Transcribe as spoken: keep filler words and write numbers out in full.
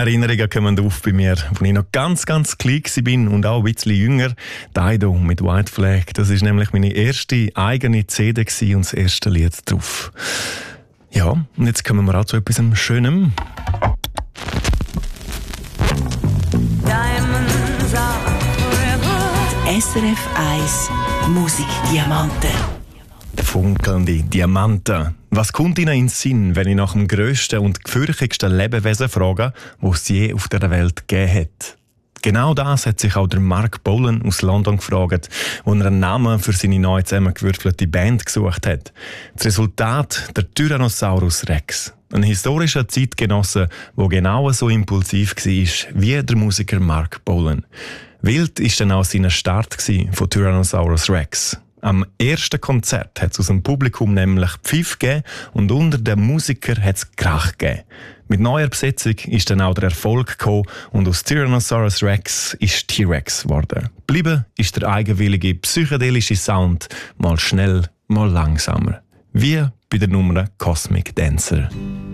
Erinnerungen kommen auf bei mir, als ich noch ganz, ganz klein war und auch ein bisschen jünger. Dido mit White Flag, das war nämlich meine erste eigene C D und das erste Lied drauf. Ja, und jetzt kommen wir auch zu etwas Schönem. S R F eins Musikdiamanten. Funkelnde Diamanten. Was kommt Ihnen in den Sinn, wenn ich nach dem grössten und gefürchtigsten Lebewesen frage, das es je auf der Welt gegeben hat? Genau das hat sich auch der Mark Bolan aus London gefragt, als er einen Namen für seine neu zusammengewürfelte Band gesucht hat. Das Resultat, der Tyrannosaurus Rex. Ein historischer Zeitgenosse, der genau so impulsiv war wie der Musiker Mark Bolan. Wild war dann auch sein Start von Tyrannosaurus Rex. Am ersten Konzert hat es aus dem Publikum nämlich Pfiff gegeben und unter den Musikern hat es Krach gegeben. Mit neuer Besetzung ist dann auch der Erfolg gekommen und aus Tyrannosaurus Rex ist T-Rex geworden. Bleiben ist der eigenwillige psychedelische Sound mal schnell, mal langsamer. Wie bei der Nummer Cosmic Dancer.